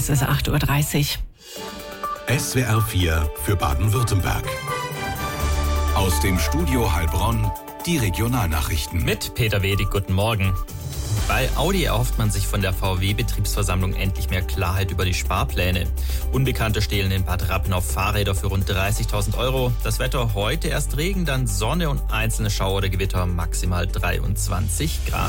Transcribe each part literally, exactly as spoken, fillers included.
Es ist acht Uhr dreißig. S W R vier für Baden-Württemberg. Aus dem Studio Heilbronn die Regionalnachrichten. Mit Peter Wedig, guten Morgen. Bei Audi erhofft man sich von der V W-Betriebsversammlung endlich mehr Klarheit über die Sparpläne. Unbekannte stehlen in Bad Rappenau Fahrräder für rund dreißigtausend Euro. Das Wetter heute erst Regen, dann Sonne und einzelne Schauer oder Gewitter, maximal dreiundzwanzig Grad.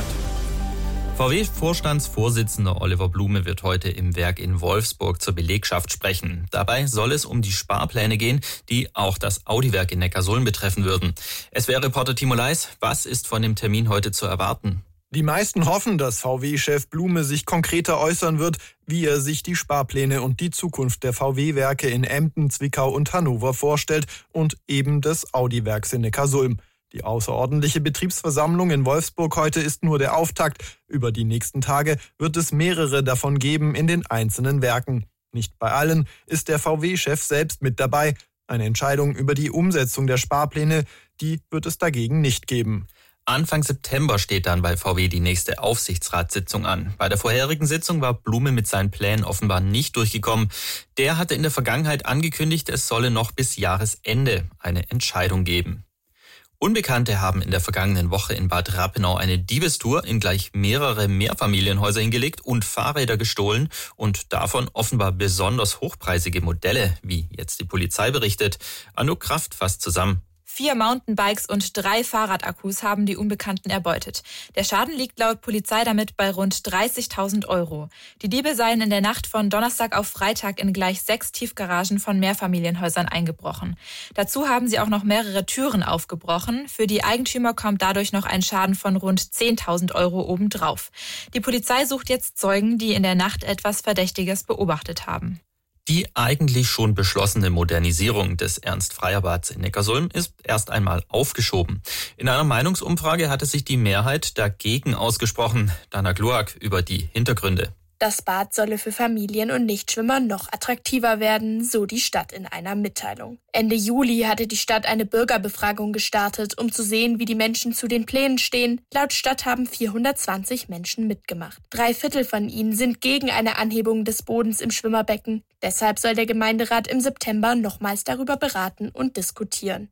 V W-Vorstandsvorsitzender Oliver Blume wird heute im Werk in Wolfsburg zur Belegschaft sprechen. Dabei soll es um die Sparpläne gehen, die auch das Audi-Werk in Neckarsulm betreffen würden. S W R-Reporter Timo Leis, was ist von dem Termin heute zu erwarten? Die meisten hoffen, dass V W-Chef Blume sich konkreter äußern wird, wie er sich die Sparpläne und die Zukunft der V W-Werke in Emden, Zwickau und Hannover vorstellt und eben des Audi-Werks in Neckarsulm. Die außerordentliche Betriebsversammlung in Wolfsburg heute ist nur der Auftakt. Über die nächsten Tage wird es mehrere davon geben in den einzelnen Werken. Nicht bei allen ist der V W-Chef selbst mit dabei. Eine Entscheidung über die Umsetzung der Sparpläne, die wird es dagegen nicht geben. Anfang September steht dann bei V W die nächste Aufsichtsratssitzung an. Bei der vorherigen Sitzung war Blume mit seinen Plänen offenbar nicht durchgekommen. Der hatte in der Vergangenheit angekündigt, es solle noch bis Jahresende eine Entscheidung geben. Unbekannte haben in der vergangenen Woche in Bad Rappenau eine Diebestour in gleich mehrere Mehrfamilienhäuser hingelegt und Fahrräder gestohlen und davon offenbar besonders hochpreisige Modelle, wie jetzt die Polizei berichtet. Anouk Kraft fasst zusammen. Vier Mountainbikes und drei Fahrradakkus haben die Unbekannten erbeutet. Der Schaden liegt laut Polizei damit bei rund dreißigtausend Euro. Die Diebe seien in der Nacht von Donnerstag auf Freitag in gleich sechs Tiefgaragen von Mehrfamilienhäusern eingebrochen. Dazu haben sie auch noch mehrere Türen aufgebrochen. Für die Eigentümer kommt dadurch noch ein Schaden von rund zehntausend Euro obendrauf. Die Polizei sucht jetzt Zeugen, die in der Nacht etwas Verdächtiges beobachtet haben. Die eigentlich schon beschlossene Modernisierung des Ernst-Freyer-Bads in Neckarsulm ist erst einmal aufgeschoben. In einer Meinungsumfrage hatte sich die Mehrheit dagegen ausgesprochen. Dana Gloak über die Hintergründe. Das Bad solle für Familien und Nichtschwimmer noch attraktiver werden, so die Stadt in einer Mitteilung. Ende Juli hatte die Stadt eine Bürgerbefragung gestartet, um zu sehen, wie die Menschen zu den Plänen stehen. Laut Stadt haben vierhundertzwanzig Menschen mitgemacht. Drei Viertel von ihnen sind gegen eine Anhebung des Bodens im Schwimmerbecken. Deshalb soll der Gemeinderat im September nochmals darüber beraten und diskutieren.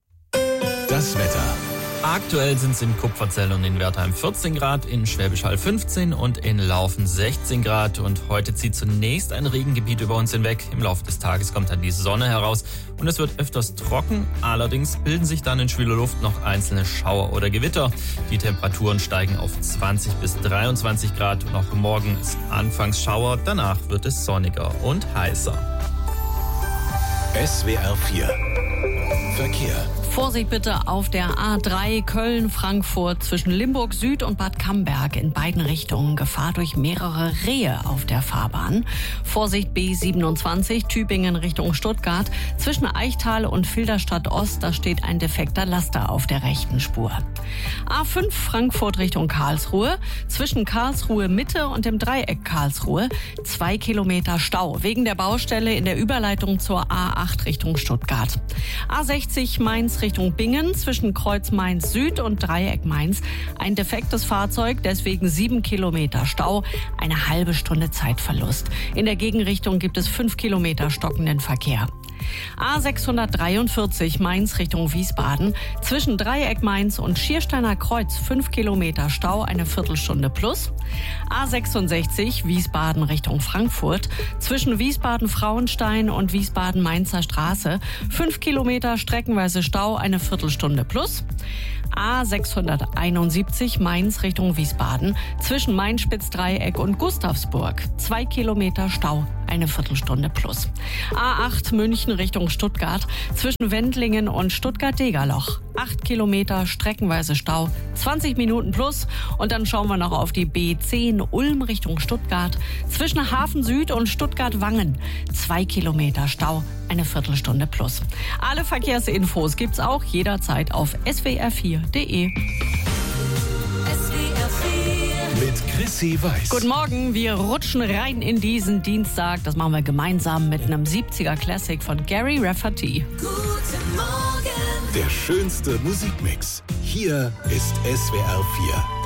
Das Wetter. Aktuell sind es in Kupferzell und in Wertheim vierzehn Grad, in Schwäbisch Hall fünfzehn und in Laufen sechzehn Grad. Und heute zieht zunächst ein Regengebiet über uns hinweg. Im Laufe des Tages kommt dann die Sonne heraus und es wird öfters trocken. Allerdings bilden sich dann in schwüler Luft noch einzelne Schauer oder Gewitter. Die Temperaturen steigen auf zwanzig bis dreiundzwanzig Grad und auch morgen ist anfangs Schauer. Danach wird es sonniger und heißer. S W R vier Verkehr. Vorsicht bitte auf der A drei Köln-Frankfurt zwischen Limburg Süd und Bad Camberg in beiden Richtungen. Gefahr durch mehrere Rehe auf der Fahrbahn. Vorsicht B siebenundzwanzig Tübingen Richtung Stuttgart. Zwischen Eichtal und Filderstadt Ost, da steht ein defekter Laster auf der rechten Spur. A fünf Frankfurt Richtung Karlsruhe. Zwischen Karlsruhe Mitte und dem Dreieck Karlsruhe. Zwei Kilometer Stau wegen der Baustelle in der Überleitung zur A acht Richtung Stuttgart. A sechzig Mainz Richtung Bingen zwischen Kreuz Mainz Süd und Dreieck Mainz. Ein defektes Fahrzeug, deswegen sieben Kilometer Stau, eine halbe Stunde Zeitverlust. In der Gegenrichtung gibt es fünf Kilometer stockenden Verkehr. A sechshundertdreiundvierzig Mainz Richtung Wiesbaden. Zwischen Dreieck Mainz und Schiersteiner Kreuz fünf Kilometer Stau, eine Viertelstunde plus. A sechsundsechzig Wiesbaden Richtung Frankfurt. Zwischen Wiesbaden-Frauenstein und Wiesbaden-Mainzer Straße fünf Kilometer streckenweise Stau, eine Viertelstunde plus. A sechshunderteinundsiebzig Mainz Richtung Wiesbaden. Zwischen Main-Spitz-Dreieck und Gustavsburg zwei Kilometer Stau, eine Viertelstunde plus. A acht München Richtung Stuttgart. Zwischen Wendlingen und Stuttgart-Degerloch acht Kilometer streckenweise Stau, zwanzig Minuten plus. Und dann schauen wir noch auf die B zehn Ulm Richtung Stuttgart. Zwischen Hafen Süd und Stuttgart-Wangen zwei Kilometer Stau, eine Viertelstunde plus. Alle Verkehrsinfos gibt's auch jederzeit auf s w r vier punkt d e. Mit Chrissy Weiß. Guten Morgen, wir rutschen rein in diesen Dienstag. Das machen wir gemeinsam mit einem siebziger Classic von Gary Rafferty. Guten Morgen. Der schönste Musikmix. Hier ist S W R vier.